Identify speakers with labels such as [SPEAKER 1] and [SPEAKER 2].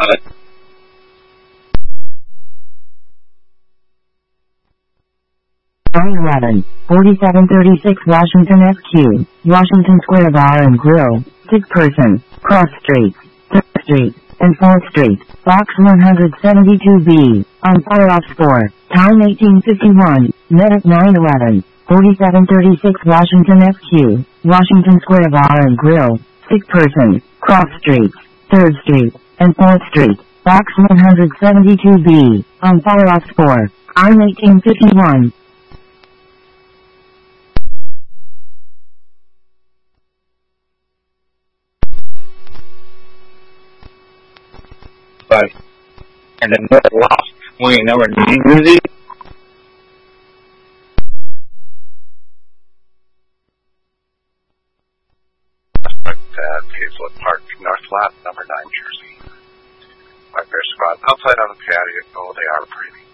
[SPEAKER 1] I-11, 4736 Washington SQ, Washington Square Bar and Grill, 6-person, Cross Street, 3rd Street, and 4th Street, Box 172B, on fire ops 4, time 1851, met at 911, 4736 Washington SQ, Washington Square Bar and Grill, 6-person, Cross Street, 3rd Street, and 4th Street, Box 172B, on fire ops 4, time 1851.
[SPEAKER 2] Bye. And then what lost when you never use it.
[SPEAKER 3] Hazelwood Park, North Lot, number 9, Jersey. My bear squad outside on the patio. Oh, they are pretty.